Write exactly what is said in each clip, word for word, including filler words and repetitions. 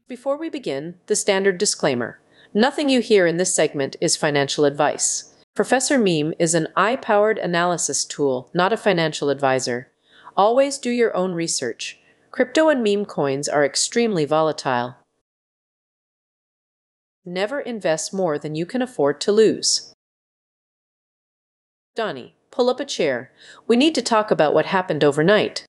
Before we begin, the standard disclaimer. Nothing you hear in this segment is financial advice. Professor Meme is an I powered analysis tool, not a financial advisor. Always do your own research. Crypto and meme coins are extremely volatile. Never invest more than you can afford to lose. Donnie, pull up a chair. We need to talk about what happened overnight.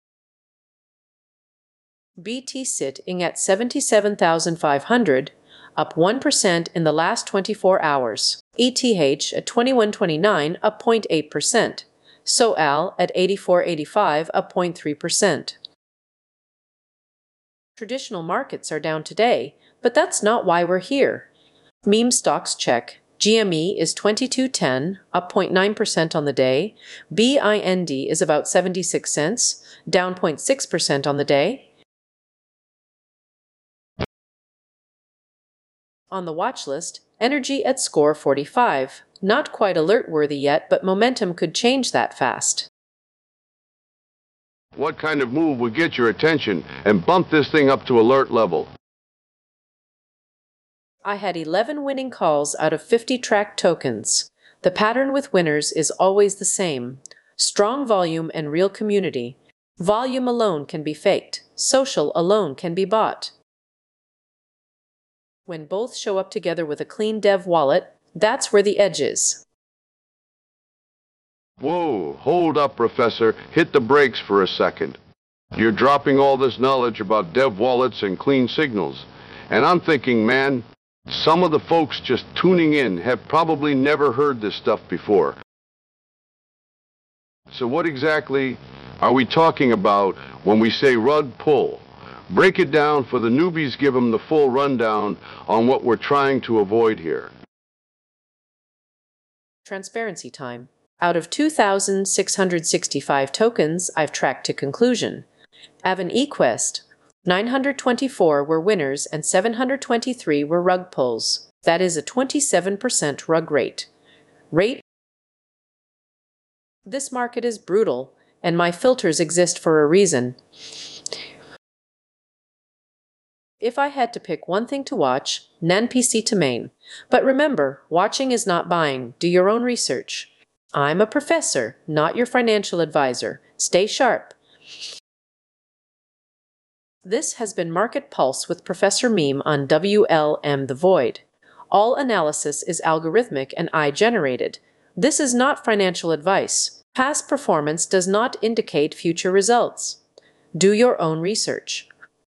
B T sitting at seventy-seven thousand five hundred, up one percent in the last twenty-four hours. E T H at twenty-one twenty-nine, up zero point eight percent. S O L at eighty-four eighty-five, up zero point three percent. Traditional markets are down today, but that's not why we're here. Meme stocks check. G M E is twenty-two ten, up zero point nine percent on the day. B I N D is about seventy-six cents, down zero point six percent on the day. On the watch list, energy at score forty-five. Not quite alert-worthy yet, but momentum could change that fast. What kind of move would get your attention and bump this thing up to alert level? I had eleven winning calls out of fifty tracked tokens. The pattern with winners is always the same. Strong volume and real community. Volume alone can be faked. Social alone can be bought. When both show up together with a clean dev wallet, that's where the edge is. Whoa, hold up, Professor. Hit the brakes for a second. You're dropping all this knowledge about dev wallets and clean signals. And I'm thinking, man, some of the folks just tuning in have probably never heard this stuff before. So what exactly are we talking about when we say rug pull? Break it down for the newbies, give them the full rundown on what we're trying to avoid here. Transparency time. Out of two thousand six hundred sixty-five tokens I've tracked to conclusion, Avan eQuest, nine hundred twenty-four were winners and seven hundred twenty-three were rug pulls. That is a twenty-seven percent rug rate. Rate? This market is brutal, and my filters exist for a reason. If I had to pick one thing to watch, N A N P C to main. But remember, watching is not buying. Do your own research. I'm a professor, not your financial advisor. Stay sharp. This has been Market Pulse with Professor Meme on W L M The Void. All analysis is algorithmic and I generated. This is not financial advice. Past performance does not indicate future results. Do your own research.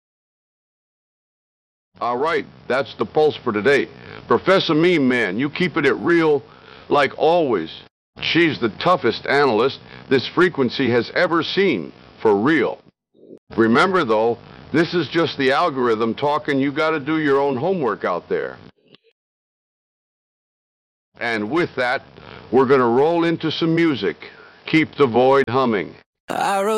All right, that's the pulse for today. Professor Meme Man, you keeping it real like always. She's the toughest analyst this frequency has ever seen, for real. Remember though, this is just the algorithm talking. You got to do your own homework out there. And with that, we're going to roll into some music. Keep the void humming. I wrote